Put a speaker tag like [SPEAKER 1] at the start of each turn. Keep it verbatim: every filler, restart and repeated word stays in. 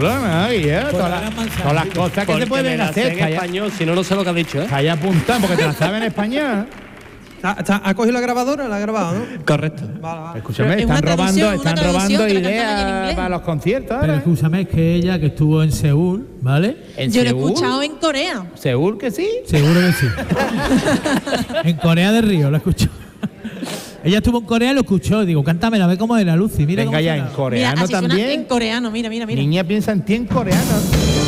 [SPEAKER 1] programa, Guille. Todas, las- todas las cosas que
[SPEAKER 2] Porque
[SPEAKER 1] se pueden
[SPEAKER 2] me la sé
[SPEAKER 1] hacer.
[SPEAKER 2] en
[SPEAKER 1] Calla,
[SPEAKER 2] español, si no, no sé lo que ha dicho, ¿eh?
[SPEAKER 1] calla apuntando, porque te la sabes en español.
[SPEAKER 3] ¿Está- está- ¿Ha cogido la grabadora? La ha grabado, ¿no?
[SPEAKER 2] Correcto.
[SPEAKER 3] Vale, vale.
[SPEAKER 1] Escúchame,
[SPEAKER 4] Es una
[SPEAKER 1] están robando,
[SPEAKER 4] traducción,
[SPEAKER 1] están
[SPEAKER 4] una traducción
[SPEAKER 1] robando
[SPEAKER 4] que la cantan en
[SPEAKER 1] ideas
[SPEAKER 4] inglés.
[SPEAKER 1] para los conciertos
[SPEAKER 5] Pero
[SPEAKER 1] ahora. ¿eh?
[SPEAKER 5] escúchame, es que ella que estuvo en Seúl, ¿vale?
[SPEAKER 1] ¿En
[SPEAKER 4] Yo lo he
[SPEAKER 1] Seúl?
[SPEAKER 4] escuchado en Corea.
[SPEAKER 1] ¿Seúl que sí?
[SPEAKER 5] Seguro que sí. En Corea del Río lo escuchó. Ella estuvo en Corea y lo escuchó. Digo, cántame, ve cómo era Lucy. Mira
[SPEAKER 1] Venga
[SPEAKER 5] cómo
[SPEAKER 1] ya,
[SPEAKER 5] suena.
[SPEAKER 1] en coreano
[SPEAKER 4] Mira, así suena
[SPEAKER 1] también.
[SPEAKER 4] en coreano, mira, mira, mira.
[SPEAKER 1] Niña piensa en ti en coreano.